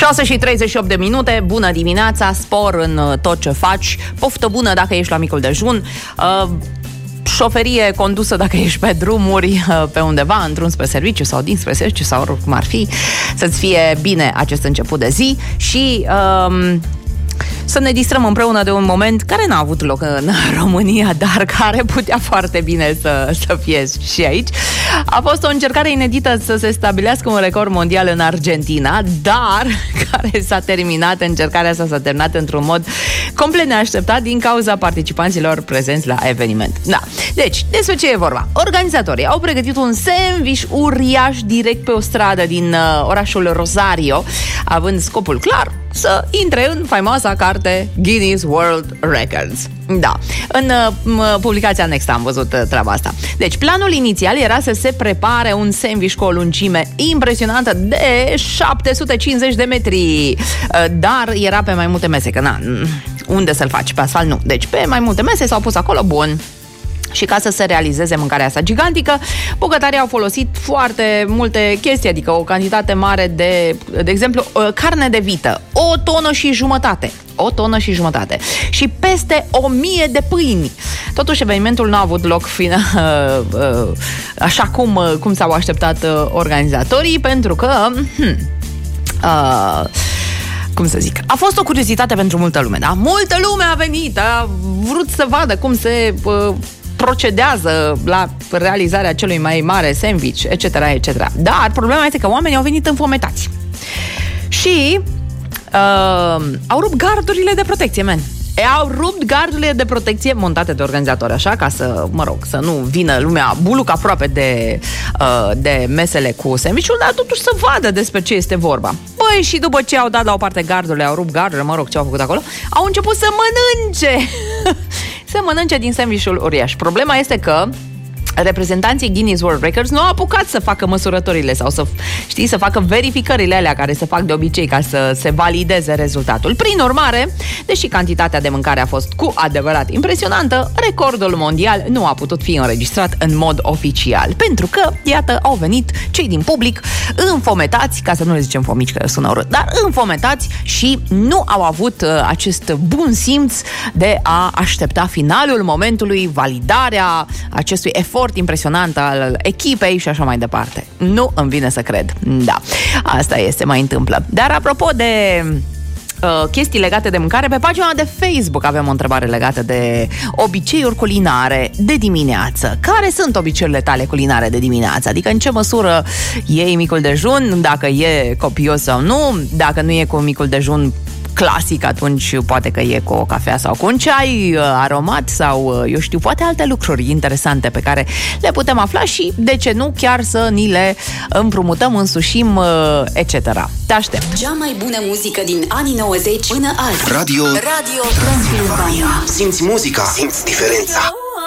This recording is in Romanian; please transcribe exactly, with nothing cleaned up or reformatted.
șase și treizeci și opt de minute, bună dimineața, spor în tot ce faci, poftă bună dacă ești la micul dejun, uh, șoferie condusă dacă ești pe drumuri, uh, pe undeva, într-un spre serviciu sau dinspre serviciu sau oricum ar fi, să-ți fie bine acest început de zi și... Uh, să ne distrăm împreună de un moment care n-a avut loc în România, dar care putea foarte bine să, să fie și aici. A fost o încercare inedită să se stabilească un record mondial în Argentina, dar care s-a terminat, încercarea asta s-a terminat într-un mod complet neașteptat din cauza participanților prezenți la eveniment. Da. Deci, despre ce e vorba? Organizatorii au pregătit un sandwich uriaș direct pe o stradă din uh, orașul Rosario, având scopul clar să intre în faimoasa carte Guinness World Records. Da. În uh, publicația Next am văzut uh, treaba asta. Deci, planul inițial era să se prepare un sandwich cu o lungime impresionantă de șapte sute cincizeci de metri, uh, dar era pe mai multe mese, că na, unde să-l faci? Pe asfalt nu. Deci, pe mai multe mese s-au pus acolo, bun. Și ca să se realizeze mâncarea asta gigantică, bucătarii au folosit foarte multe chestii, adică o cantitate mare de, de exemplu, carne de vită, o tonă și jumătate. O tonă și jumătate. Și peste o mie de pâini. Totuși, evenimentul nu a avut loc fina, uh, uh, așa cum, uh, cum s-au așteptat uh, organizatorii, pentru că... Hmm, uh, cum să zic, a fost o curiozitate pentru multă lume, da? Multă lume a venit, a vrut să vadă cum se... Uh, procedează la realizarea celui mai mare sandwich, et cetera, et cetera. Dar problema este că oamenii au venit înfometați. Și uh, au rupt gardurile de protecție, man. E, au rupt gardurile de protecție montate de organizatori, așa, ca să, mă rog, să nu vină lumea buluc aproape de, uh, de mesele cu sandwich-ul, dar totuși să vadă despre ce este vorba. Băi, și după ce au dat la o parte gardurile, au rupt gardurile, mă rog, ce au făcut acolo, au început să mănânce să mănânce din sandwich-ul uriaș. Problema este că reprezentanții Guinness World Records nu au apucat să facă măsurătorile sau să, știi, să facă verificările alea care se fac de obicei ca să se valideze rezultatul. Prin urmare, deși cantitatea de mâncare a fost cu adevărat impresionantă, recordul mondial nu a putut fi înregistrat în mod oficial, pentru că, iată, au venit cei din public înfometați, ca să nu le zicem fomici că sună urât, dar înfometați și nu au avut uh, acest bun simț de a aștepta finalul momentului, validarea acestui efort impresionant al echipei și așa mai departe. Nu îmi vine să cred. Da, asta este, mai întâmplă. Dar apropo de uh, chestii legate de mâncare, pe pagina de Facebook avem o întrebare legată de obiceiuri culinare de dimineață. Care sunt obiceiurile tale culinare de dimineață? Adică în ce măsură iei micul dejun, dacă e copios sau nu, dacă nu e cu micul dejun clasic, atunci poate că e cu o cafea sau cu un ceai aromat sau, eu știu, poate alte lucruri interesante pe care le putem afla și, de ce nu, chiar să ni le împrumutăm, însușim, et cetera. Te aștept! Cea mai bună muzică din anii nouăzeci până azi. Radio Radio Transilvania. Simți muzica, simți diferența.